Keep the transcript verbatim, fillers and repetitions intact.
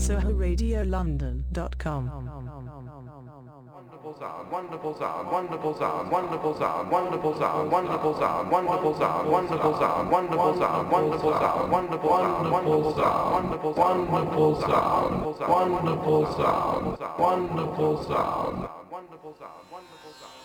soho radio london dot com. Wonderful sound, wonderful sound, wonderful sound, wonderful sound, wonderful sound, wonderful sound, wonderful sound, wonderful sound, wonderful sound, wonderful sound, wonderful sound, wonderful sound, wonderful sound, wonderful sound, wonderful sound, wonderful sound, wonderful sound, wonderful sound, wonderful sound.